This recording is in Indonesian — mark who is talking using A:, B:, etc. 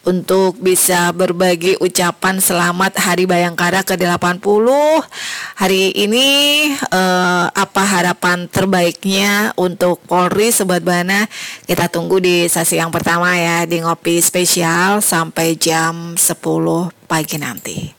A: untuk bisa berbagi ucapan selamat Hari Bayangkara ke-80. Hari ini apa harapan terbaiknya untuk Polri Sobat Bana? Kita tunggu di sesi yang pertama ya, di Ngopi Spesial sampai jam 10 pagi nanti.